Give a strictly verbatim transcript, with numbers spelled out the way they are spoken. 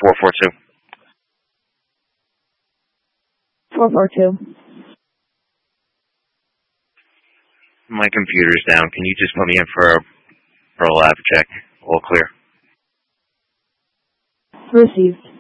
four four two. four four two. My computer's down. Can you just put me in for a, for a lab check? All clear. Received.